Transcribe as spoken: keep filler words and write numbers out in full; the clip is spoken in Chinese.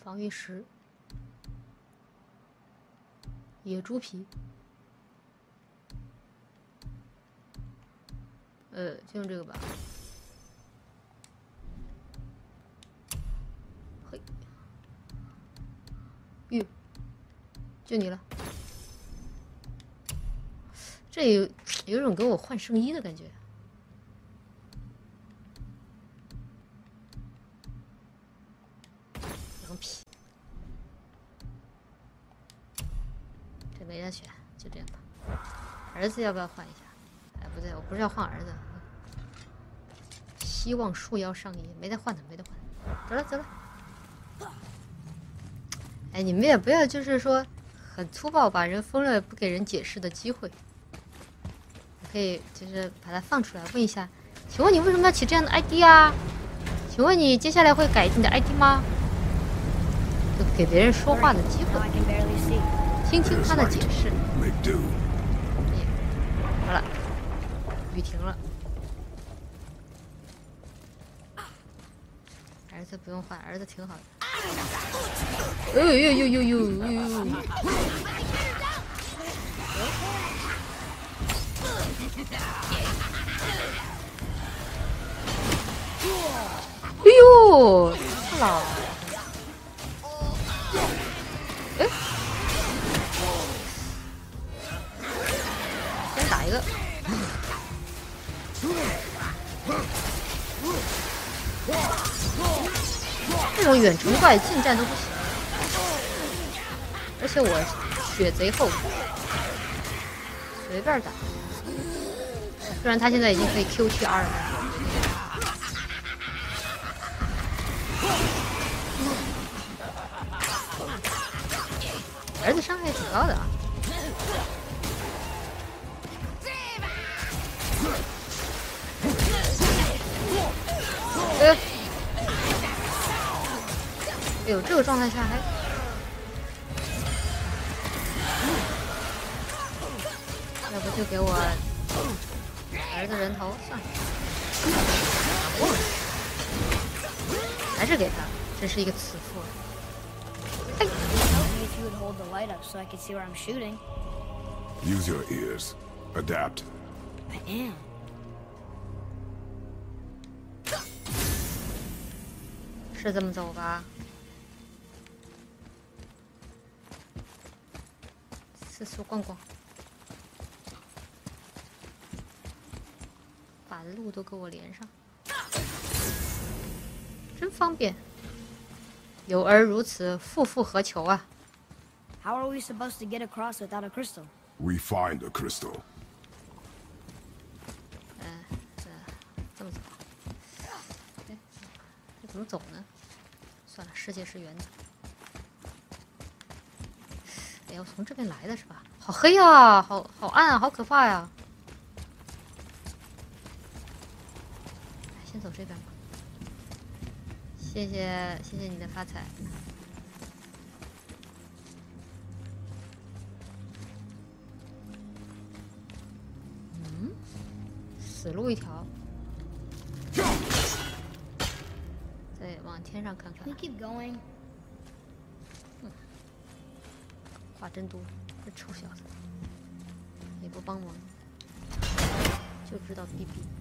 防御石，野猪皮。呃，就用这个吧。嘿，哟，就你了。这有有种给我换圣衣的感觉。羊皮，这没得选，就这样吧。儿子要不要换一下？哎，不对，我不是要换儿子。希望束腰上衣，没得换的，没得换的。走了走了。哎，你们也不要就是说很粗暴把人封了，不给人解释的机会。可以就是把它放出来，问一下，请问你为什么要起这样的 I D 啊？请问你接下来会改你的 I D 吗？就给别人说话的机会，听听他的解释。好了，雨停了。儿子不用换，儿子挺好的。哎呦呦呦呦呦呦！哎呦，错了！哎，先打一个。这种远程怪近战都不行，而且我血贼厚，随便打。虽然他现在已经可以 Q T R 了。儿子伤害挺高的啊。呃，哎呦，这个状态下还，要不就给我儿子人头算了，还是给他，真是一个慈父。 Use your ears. Adapt. I am. 是这么走吧？四处逛逛，把路都给我连上，真方便。有儿如此，夫复何求啊 How are we supposed to get across without a crystal? We find a crystal. 嗯，这这么走。哎，这怎么走呢？算了，世界是圆的。哎，我从这边来的是吧？好黑啊，好好暗啊，好可怕呀！先走这边吧。谢谢谢谢你的发财。嗯，死路一条。再往天上看看。 We keep going. 嗯，话真多，这臭小子也不帮忙，就知道逼逼。